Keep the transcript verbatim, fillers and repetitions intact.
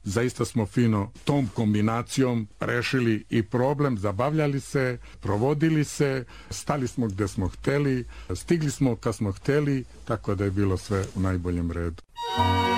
zaista smo fino tom kombinacijom rešili i problem, zabavljali se, provodili se, stali smo gde smo hteli, stigli smo kad smo hteli, tako da je bilo sve u najboljem redu.